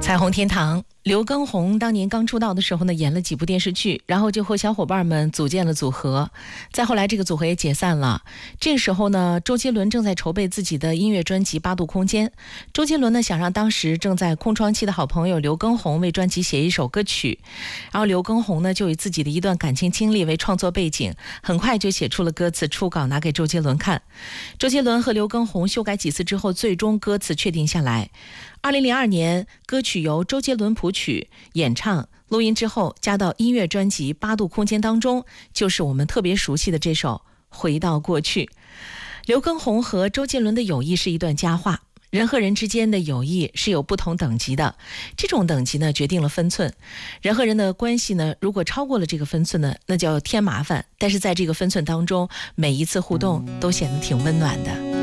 彩虹天堂，刘畊宏当年刚出道的时候呢，演了几部电视剧，然后就和小伙伴们组建了组合。再后来这个组合也解散了。这个时候呢，周杰伦正在筹备自己的音乐专辑《八度空间》。周杰伦呢想让当时正在空窗期的好朋友刘畊宏为专辑写一首歌曲，然后刘畊宏呢就以自己的一段感情经历为创作背景，很快就写出了歌词初稿拿给周杰伦看。周杰伦和刘畊宏修改几次之后，最终歌词确定下来。2002年，歌曲由周杰伦谱曲、演唱、录音之后加到音乐专辑《八度空间》当中，就是我们特别熟悉的这首《回到过去》。刘畊宏和周杰伦的友谊是一段佳话，人和人之间的友谊是有不同等级的，这种等级呢决定了分寸。人和人的关系呢，如果超过了这个分寸呢，那叫添麻烦，但是在这个分寸当中，每一次互动都显得挺温暖的。